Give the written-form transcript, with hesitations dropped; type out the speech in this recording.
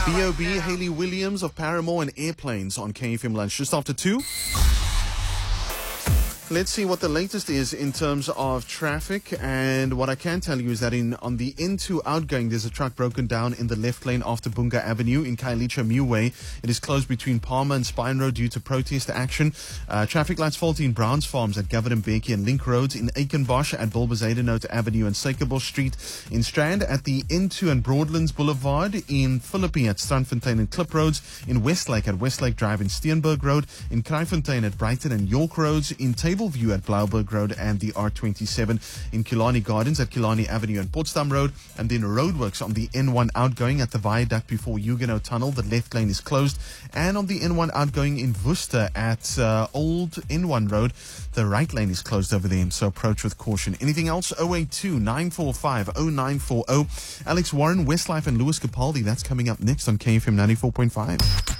B.O.B. Hayley Williams of Paramore and Airplanes on KFM Lunch just after 2. Let's see what the latest is in terms of traffic. And what I can tell you is that on the N2 outgoing, there's a truck broken down in the left lane after Bunga Avenue in Khayelitsha Meway. It is closed between Palmer and Spine Road due to protest action. Traffic lights faulty in Browns Farms at Governor Mbeki and Link Roads, in Aikenbosch at Bulbazadenote Avenue and Suikerbos Street, in Strand at the N2 and Broadlands Boulevard, in Philippi at Strandfontein and Klip Roads, in Westlake at Westlake Drive and Steenberg Road, in Kraaifontein at Brighton and York Roads, in Tableview at Blauberg Road and the R27, in Killarney Gardens at Killarney Avenue and Potsdam Road, and then roadworks on the N1 outgoing at the viaduct before Huguenot Tunnel. The left lane is closed. And on the N1 outgoing in Worcester at Old N1 Road, the right lane is closed over there, so approach with caution. Anything else? 082-945-0940. Alex Warren, Westlife and Lewis Capaldi. That's coming up next on KFM 94.5.